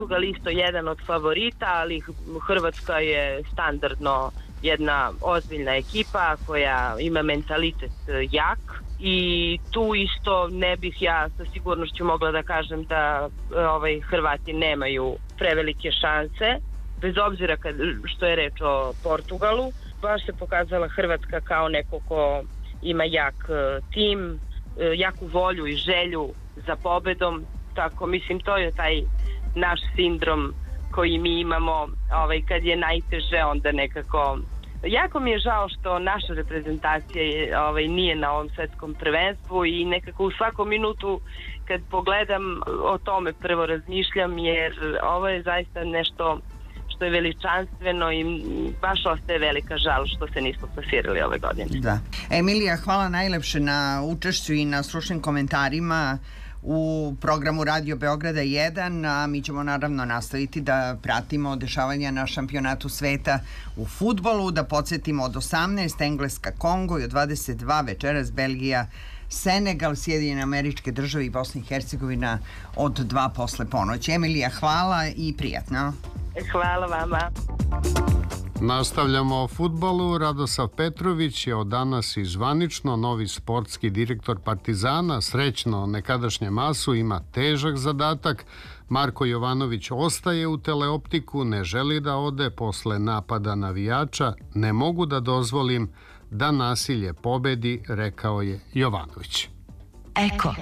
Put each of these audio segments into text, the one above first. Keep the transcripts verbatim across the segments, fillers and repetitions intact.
Portugal isto jedan od favorita, ali Hrvatska je standardno jedna ozbiljna ekipa koja ima mentalitet jak i tu isto ne bih ja sa sigurnošću mogla da kažem da ovaj, Hrvati nemaju prevelike šanse, bez obzira kad, što je reč o Portugalu. Baš se pokazala Hrvatska kao neko ko ima jak tim, jaku volju i želju za pobedom, tako mislim to je taj naš sindrom koji mi imamo, ovaj, kad je najteže onda nekako. Jako mi je žao što naša reprezentacija je, ovaj, nije na ovom svetskom prvenstvu i nekako u svakom minutu kad pogledam o tome prvo razmišljam, jer ovo je zaista nešto što je veličanstveno i baš ostaje velika žal što se nismo plasirali ove godine. Da. Emilija, hvala najlepše na učešću i na stručnim komentarima u programu Radio Beograda jedan, a mi ćemo naravno nastaviti da pratimo dešavanja na šampionatu sveta u fudbalu, da podsjetimo od osamnaest Engleska Kongo i od dvadeset dva večeras Belgija Senegal, Sjedinjene Američke Države i Bosna i Hercegovina od dva posle ponoći. Emilija, hvala i prijatno. Hvala vama. Nastavljamo o fudbalu. Radosav Petrović je od danas i zvanično novi sportski direktor Partizana. Srećno nekadašnjem asu ima težak zadatak. Marko Jovanović ostaje u Teleoptiku, ne želi da ode posle napada navijača. Ne mogu da dozvolim da nasilje pobedi, rekao je Jovanović. Eko.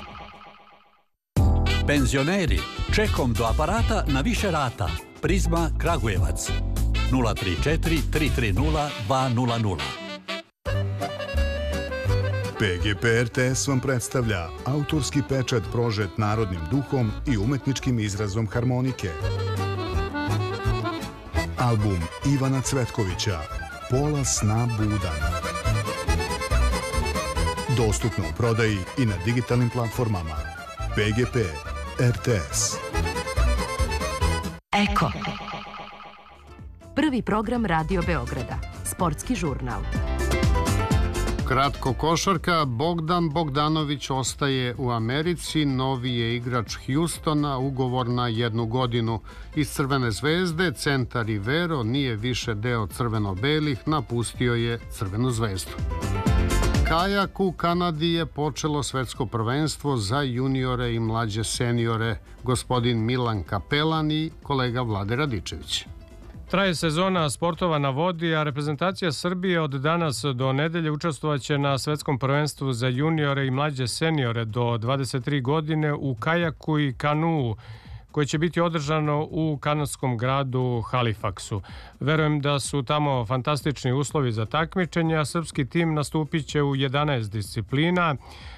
Penzioneri, čekom do aparata na više rata. Prizma Kragujevac. nula tri četiri tri tri nula dva nula nula. P G P R T S vam predstavlja autorski pečat prožet narodnim duhom i umetničkim izrazom harmonike. Album Ivana Cvetkovića Pola sna budan. Dostupno u prodaji i na digitalnim platformama. P G P R T S. Eko. Prvi program Radio Beograda. Sportski žurnal. Kratko košarka. Bogdan Bogdanović ostaje u Americi. Novi je igrač Hjustona, ugovor na jednu godinu. Iz Crvene zvezde centar Rivero nije više deo crveno-belih, napustio je Crvenu zvezdu. Kajak u Kanadi je počelo svetsko prvenstvo za juniore i mlađe seniore. Gospodin Milan Kapelan i kolega Vlade Radičević. Traje sezona sportova na vodi, a reprezentacija Srbije od danas do nedelje učestvovaće na svetskom prvenstvu za juniore i mlađe seniore do dvadeset tri godine u kajaku i kanuu, koje će biti održano u kanadskom gradu Halifaxu. Verujem da su tamo fantastični uslovi za takmičenje, a srpski tim nastupit će u jedanaest disciplina,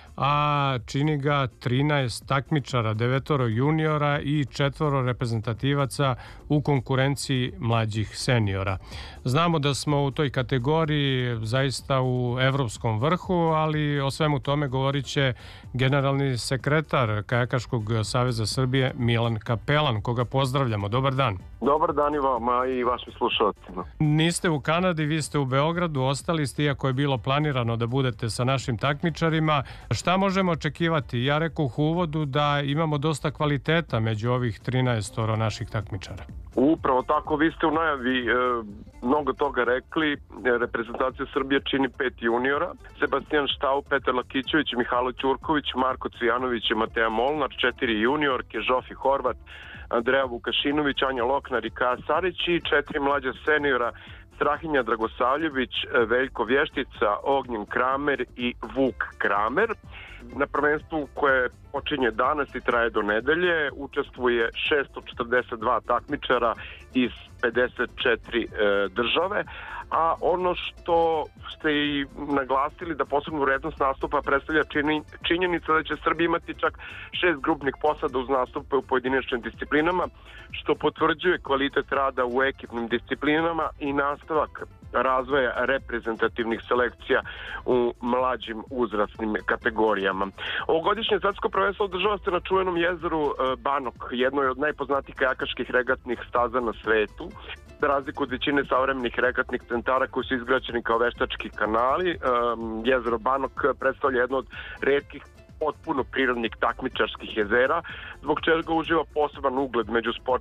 a čini ga trinaest takmičara, devetoro juniora i četvoro reprezentativaca u konkurenciji mlađih seniora. Znamo da smo u toj kategoriji zaista u evropskom vrhu, ali o svemu tome govorit će generalni sekretar Kajakaškog saveza Srbije Milan Kapelan, koga pozdravljamo. Dobar dan. Dobar dan i vama i vašim slušalcima. Niste u Kanadi, vi ste u Beogradu, ostali ste, iako je bilo planirano da budete sa našim takmičarima. Šta možemo očekivati? Ja rekoh u uvodu da imamo dosta kvaliteta među ovih trinaestoro naših takmičara. Upravo tako, vi ste u najavi e, mnogo toga rekli. Reprezentacija Srbije čini pet juniora. Sebastijan Štau, Petar Lakićević, Mihajlo Ćurković, Marko Cvijanović i Mateja Molnar, četiri juniorke, Žofi Horvat, Andreja Vukašinović, Anja Loknar i Kaja Sarić i četiri mlađa seniora, Strahinja Dragosavljević, Veljko Vještica, Ognjen Kramer i Vuk Kramer. Na prvenstvu koje počinje danas i traje do nedelje učestvuje šesto četrdeset dva takmičara iz pedeset četiri e, države, a ono što ste i naglasili da posebnu vrednost nastupa predstavlja čini, činjenica da će Srbija imati čak šest grupnih posada uz nastupe u pojedinačnim disciplinama, što potvrđuje kvalitet rada u ekipnim disciplinama i nastavak razvoja reprezentativnih selekcija u mlađim uzrasnim kategorijama. Ovogodišnje svetsko prvenstvo održava se na čuvenom jezeru Banok, jednoj od najpoznatijih kajakaških regatnih staza na svetu. Za razliku od većine savremenih regatnih centara koji su izgrađeni kao veštački kanali, jezero Banok predstavlja jedno od retkih potpuno prirodnih takmičarskih jezera, zbog čega uživa poseban ugled među